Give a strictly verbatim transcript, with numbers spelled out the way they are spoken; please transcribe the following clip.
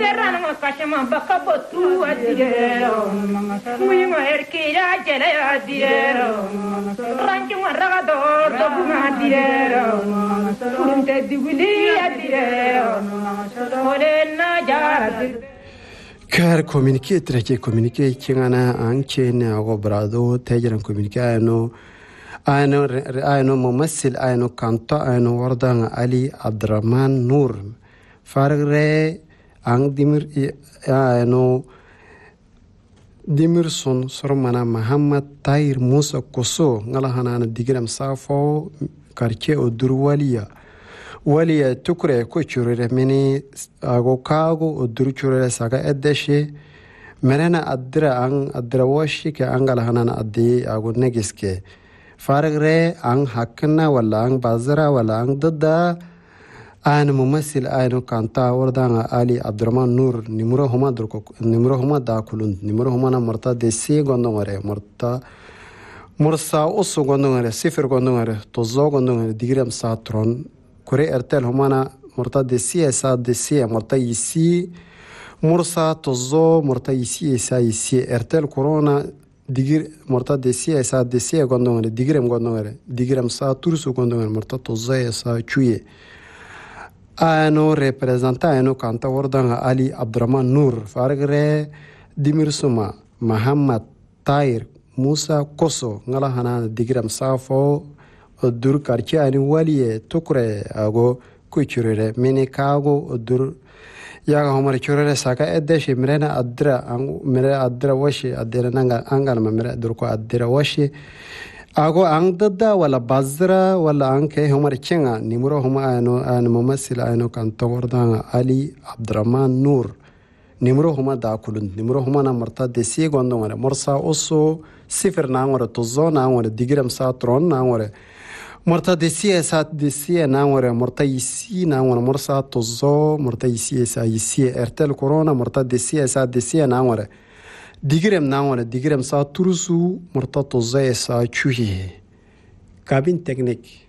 terrano kashama bakabotu adiro muyima erkira jele adiro ranchu maragado tobuma adiro kunte diguli adiro olena jarad kar communiquer treke communiquer kingana anchene ago brado tajiran communiquer no ayno ayno mumassil ayno kanto ayno wardan ali abdurrahman nur fargre ang dimir ayno dimir son sormana muhammad tayir musa koso ngala hanana digram safo karche odurwaliya waliya tukre ko churere meni ago kago odur churere saga edeshe merena adra ang adra washi ke angala hanana addi ago negiske fargre ang hakna wala ang bazara wala ang dadda an mumassil ayno kanta wardanga ali abdurrahman nur nimro huma durko nimro huma da kulun nimro huma na marta desi gondongare marta mursa usu gondongare sifir gondongare tozo gondongare digram satron kore ertel humana marta desi sa desi marta isi mursa tozo marta isi sa isi ertel corona digir marta desi sa desi gondongare digram gondongare digram sa tursu gondongare marta tozo sa chuye ano representa ano kanta wardanga ali abdurrahman nur fargre dimir suma muhammad tayir musa koso ngala hana digram safo dur karchi ani waliye tukre ago kuchurere mini kago dur yaga homar churere saka edeshe mirena adra ang mere adra washi adera nanga angal mere dur ko adra washi ago ang dadda wala bazra wala ang ke homar chenga nimuro homa ano an mumassil ano kan tawardanga ali abdurrahman nur nimuro homa da kulun nimuro homa na marta desi gondo ngare morsa oso sifir na ngore tozo na ngore digram sa tron na ngore marta desi sa desi na ngore marta isi na ngore morsa tozo marta isi sa isi ertel corona marta desi sa desi na ngore digrem na ngore digrem sa turusu marta tozo sa chuhi cabine technique